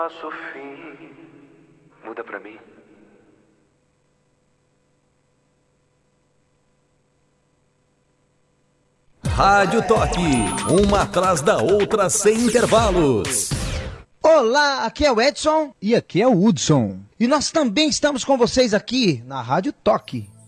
Nosso fim muda pra mim. Rádio Toque, uma atrás da outra sem intervalos. Olá, aqui é o Edson e aqui é o Hudson. e nós também estamos com vocês aqui na Rádio Toque.